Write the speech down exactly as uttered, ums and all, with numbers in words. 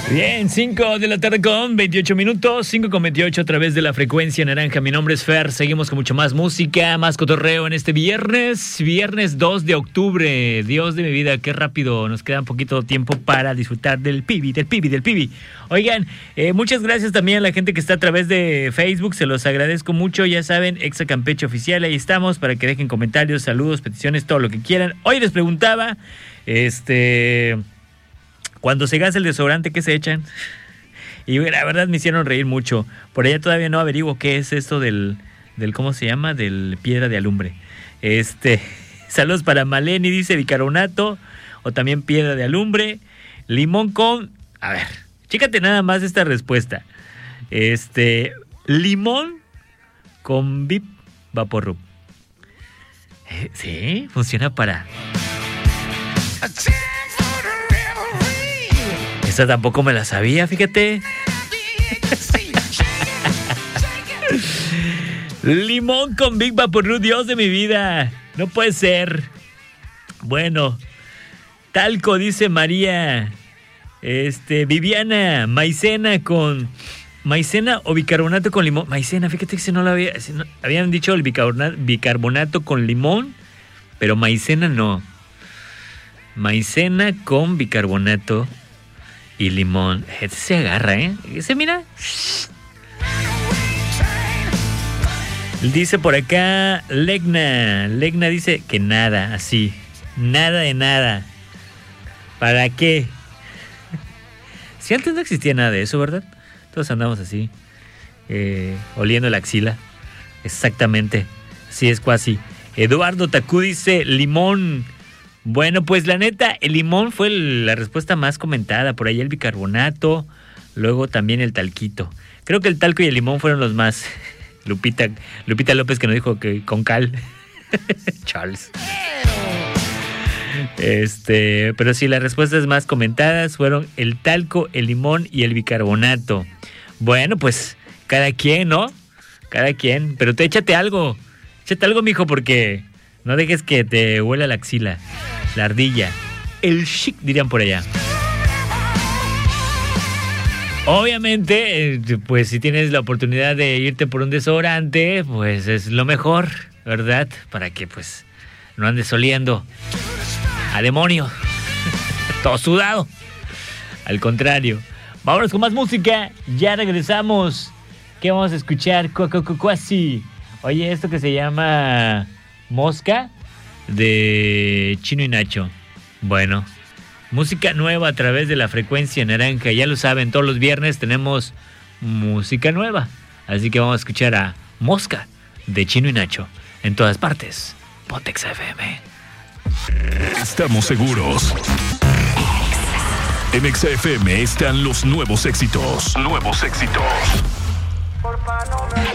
Bien, cinco de la tarde con veintiocho minutos, cinco con veintiocho a través de la frecuencia naranja. Mi nombre es Fer, seguimos con mucho más música, más cotorreo en este viernes, viernes dos de octubre. Dios de mi vida, qué rápido, nos queda un poquito de tiempo para disfrutar del pibi, del pibi, del pibi. Oigan, eh, muchas gracias también a la gente que está a través de Facebook, se los agradezco mucho, ya saben, Exa Campeche Oficial, ahí estamos para que dejen comentarios, saludos, peticiones, todo lo que quieran. Hoy les preguntaba, este... cuando se gasta el desodorante, ¿qué se echan? Y la verdad me hicieron reír mucho. Por allá todavía no averiguo qué es esto del, del ¿cómo se llama? Del piedra de alumbre. Este, saludos para Maleni, dice bicarbonato, o también piedra de alumbre. Limón con, a ver, chécate nada más esta respuesta. Este, limón con Vip Vaporub. Eh, sí, funciona para... Esta tampoco me la sabía, fíjate. Limón con Big Vaporub, Dios de mi vida. No puede ser. Bueno, talco, dice María. Este, Viviana, maicena con... Maicena o bicarbonato con limón. Maicena, fíjate que si no la había... Si no, habían dicho el bicarbonato, bicarbonato con limón, pero maicena no. Maicena con bicarbonato y limón. Este se agarra, ¿eh? Ese, mira. Dice por acá Legna. Legna dice que nada, así. Nada de nada. ¿Para qué? Si antes no existía nada de eso, ¿verdad? Todos andamos así. Eh, oliendo la axila. Exactamente. Así es, cuasi. Eduardo Tacú dice limón. Bueno, pues la neta, el limón fue la respuesta más comentada. Por ahí el bicarbonato, luego también el talquito. Creo que el talco y el limón fueron los más. Lupita, Lupita López que nos dijo que con cal. Charles. Este, pero sí, las respuestas más comentadas fueron el talco, el limón y el bicarbonato. Bueno, pues cada quien, ¿no? Cada quien. Pero tú échate algo. Échate algo, mijo, porque no dejes que te huela la axila. La ardilla, el chic, dirían por allá. Obviamente, pues si tienes la oportunidad de irte por un desodorante, pues es lo mejor, ¿verdad? Para que pues no andes oliendo a demonio, todo sudado. Al contrario, vámonos con más música, ya regresamos. ¿Qué vamos a escuchar? Cuasi. Oye, esto que se llama Mosca, de Chino y Nacho. Bueno, música nueva a través de la frecuencia naranja. Ya lo saben, todos los viernes tenemos música nueva. Así que vamos a escuchar a Mosca de Chino y Nacho en todas partes. Pontex F M. Estamos seguros. En Exa F M están los nuevos éxitos. Nuevos éxitos.